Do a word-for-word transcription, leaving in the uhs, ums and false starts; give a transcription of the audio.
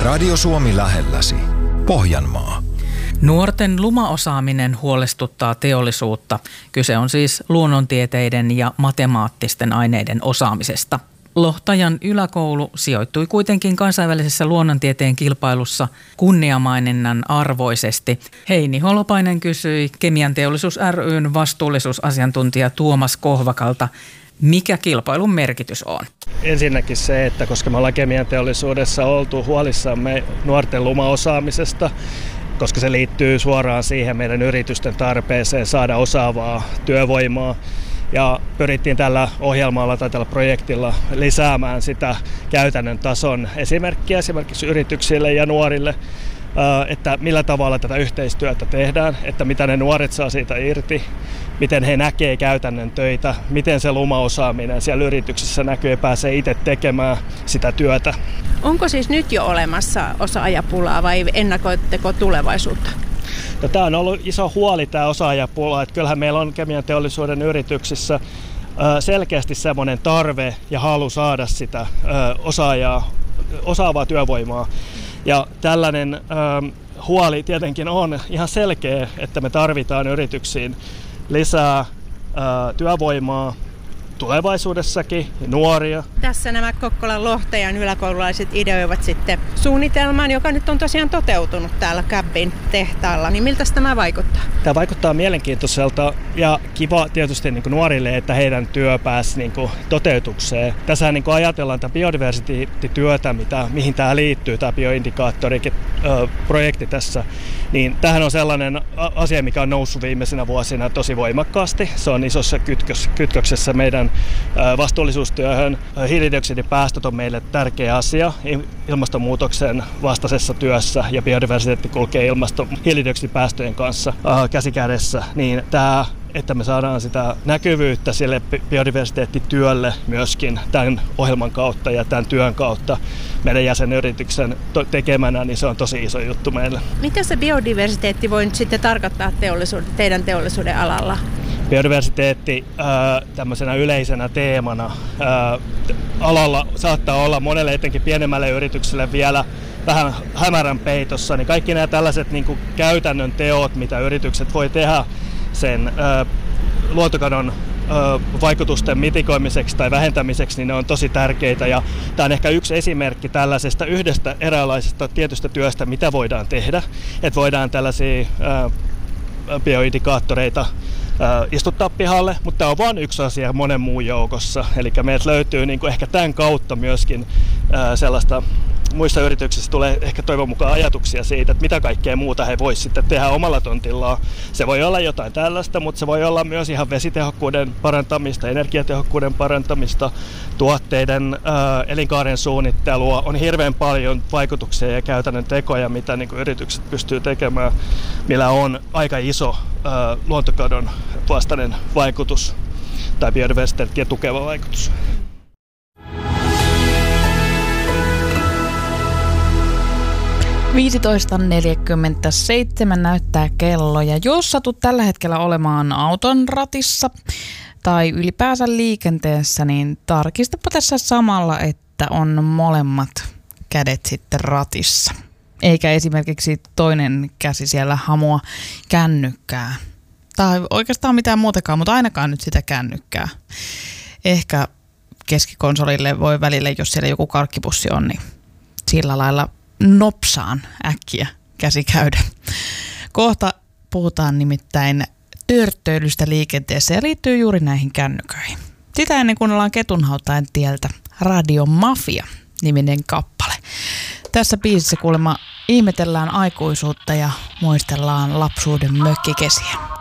Radio Suomi lähelläsi. Pohjanmaa. Nuorten lumaosaaminen huolestuttaa teollisuutta. Kyse on siis luonnontieteiden ja matemaattisten aineiden osaamisesta. Lohtajan yläkoulu sijoittui kuitenkin kansainvälisessä luonnontieteen kilpailussa kunniamaininnan arvoisesti. Heini Holopainen kysyi Kemian teollisuus ry:n vastuullisuusasiantuntija Tuomas Kohvakalta, mikä kilpailun merkitys on? Ensinnäkin se, että koska me ollaan kemian teollisuudessa oltu huolissamme nuorten lumaosaamisesta, koska se liittyy suoraan siihen meidän yritysten tarpeeseen saada osaavaa työvoimaa. Ja pyrittiin tällä ohjelmalla tai tällä projektilla lisäämään sitä käytännön tason esimerkkiä esimerkiksi yrityksille ja nuorille, että millä tavalla tätä yhteistyötä tehdään, että mitä ne nuoret saa siitä irti, miten he näkee käytännön töitä, miten se lumaosaaminen siellä yrityksessä näkyy ja pääsee itse tekemään sitä työtä. Onko siis nyt jo olemassa osaajapulaa vai ennakoitteko tulevaisuutta? No, tämä on ollut iso huoli, tämä osaajapula. Että kyllähän meillä on kemian teollisuuden yrityksissä selkeästi semmoinen tarve ja halu saada sitä osaajaa, osaavaa työvoimaa. Ja tällainen huoli tietenkin on ihan selkeä, että me tarvitaan yrityksiin lisää työvoimaa tulevaisuudessakin, nuoria. Tässä nämä Kokkolan Lohtajan yläkoululaiset ideoivat sitten suunnitelman, joka nyt on tosiaan toteutunut täällä Cabin tehtaalla. Niin miltä tämä vaikuttaa? Tämä vaikuttaa mielenkiintoiselta ja kiva tietysti niin kuin nuorille, että heidän työ pääsi niin kuin toteutukseen. Tässä niin kuin ajatellaan tätä biodiversiteettityötä, mitä, mihin tämä liittyy, tämä bioindikaattoriprojekti tässä. Niin tämähän on sellainen asia, mikä on noussut viimeisinä vuosina tosi voimakkaasti. Se on isossa kytkös, kytköksessä meidän vastuullisuustyöhön. Hiilidioksidipäästöt on meille tärkeä asia ilmastonmuutoksen vastaisessa työssä ja biodiversiteetti kulkee ilmasto hiilidioksidipäästöjen kanssa käsi kädessä. Niin tämä, että me saadaan sitä näkyvyyttä sille biodiversiteettityölle myöskin tämän ohjelman kautta ja tämän työn kautta meidän jäsenyrityksen tekemänä, niin se on tosi iso juttu meille. Mitä se biodiversiteetti voi nyt sitten tarkoittaa teollisuuden, teidän teollisuuden alalla? Biodiversiteetti ää, tämmöisenä yleisenä teemana ää, alalla saattaa olla monelle etenkin pienemmälle yritykselle vielä vähän hämärän peitossa, niin kaikki nämä tällaiset niin kuin käytännön teot, mitä yritykset voi tehdä sen ää, luontokadon ää, vaikutusten mitikoimiseksi tai vähentämiseksi, niin ne on tosi tärkeitä. Ja tämä on ehkä yksi esimerkki tällaisesta yhdestä eräänlaisesta tietystä työstä, mitä voidaan tehdä. Että voidaan tällaisia ää, bioindikaattoreita istuttaa pihalle, mutta tämä on vain yksi asia monen muun joukossa. Eli meiltä löytyy niin kuin ehkä tämän kautta myöskin ää, sellaista, muissa yrityksissä tulee ehkä toivon mukaan ajatuksia siitä, että mitä kaikkea muuta he voisivat sitten tehdä omalla tontillaan. Se voi olla jotain tällaista, mutta se voi olla myös ihan vesitehokkuuden parantamista, energiatehokkuuden parantamista, tuotteiden ää, elinkaaren suunnittelua. On hirveän paljon vaikutuksia ja käytännön tekoja, mitä niin kuin yritykset pystyy tekemään, millä on aika iso ää, luontokadon vastainen vaikutus tai biodiversiteettiä tukeva vaikutus. viisitoista neljäkymmentäseitsemän näyttää kello, ja jos satut tällä hetkellä olemaan auton ratissa tai ylipäänsä liikenteessä, niin tarkistapa tässä samalla, että on molemmat kädet sitten ratissa. Eikä esimerkiksi toinen käsi siellä hamua kännykkää. Tai oikeastaan mitään muutakaan, mutta ainakaan nyt sitä kännykkää. Ehkä keskikonsolille voi välillä, jos siellä joku karkkipussi on, niin sillä lailla nopsaan äkkiä käsi käydä. Kohta puhutaan nimittäin törttöilystä liikenteessä ja liittyy juuri näihin kännyköihin. Sitä ennen kuunnellaan Ketunhautain tieltä Radio Mafia-niminen kappale. Tässä biisissä kuulemma ihmetellään aikuisuutta ja muistellaan lapsuuden mökkikesiä.